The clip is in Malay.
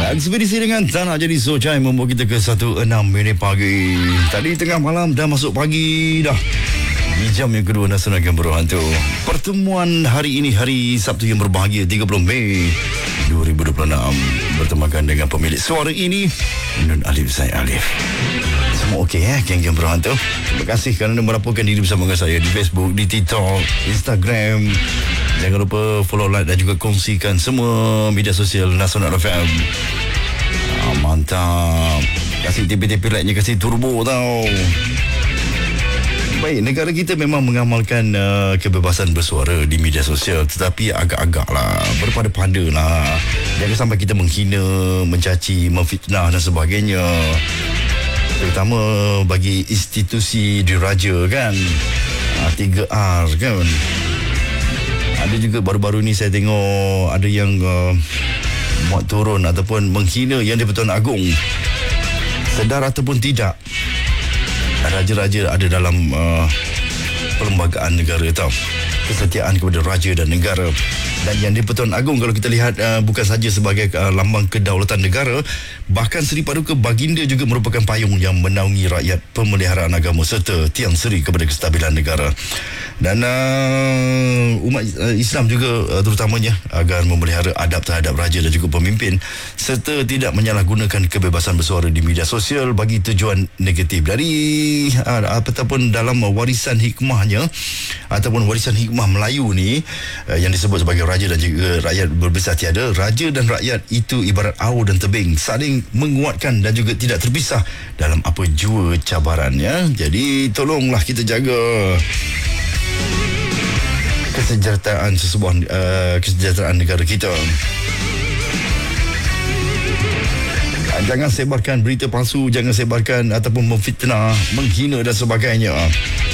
Ekspedisi dengan Tak Nak Jadi Socai membawa kita ke 1:06 pagi. Tadi tengah malam dah masuk pagi dah. Di jam yang kedua Nasional Gembira Hantu. Pertemuan hari ini, hari Sabtu yang berbahagia, 30 Mei 2026, bertemakan dengan pemilik suara ini, Nun Alif Zaid Alif. Semua okey geng Gembira Hantu. Terima kasih kerana melaporkan diri bersama dengan saya di Facebook, di TikTok, Instagram. Jangan lupa follow, like dan juga kongsikan semua media sosial Nasional FM. Mantap. Kasih tipi-tipi like-nya, kasih turbo tau. Baik, negara kita memang mengamalkan kebebasan bersuara di media sosial, tetapi agak-agak lah, berpada-pada lah. Jangan sampai kita menghina, mencaci, memfitnah dan sebagainya. Terutama bagi institusi diraja kan. 3R kan. Ada juga baru-baru ni saya tengok ada yang muat turun ataupun menghina Yang di-Pertuan Agong. Sedar ataupun tidak, raja-raja ada dalam perlembagaan negara tau. Kesetiaan kepada raja dan negara. Dan Yang di-Pertuan Agong kalau kita lihat bukan saja sebagai lambang kedaulatan negara, bahkan Seri Paduka Baginda juga merupakan payung yang menaungi rakyat, pemeliharaan agama serta tiang seri kepada kestabilan negara. Dan umat Islam juga terutamanya agar memelihara adab terhadap raja dan juga pemimpin serta tidak menyalahgunakan kebebasan bersuara di media sosial bagi tujuan negatif. Dari ataupun dalam warisan hikmahnya ataupun warisan hikmah Melayu ni yang disebut sebagai raja dan juga rakyat berbesar tiada, raja dan rakyat itu ibarat aur dan tebing, saling menguatkan dan juga tidak terpisah dalam apa jua cabaran ya. Jadi tolonglah kita jaga kesejahteraan kesejahteraan negara kita. Jangan sebarkan berita palsu, jangan sebarkan ataupun memfitnah, menghina dan sebagainya.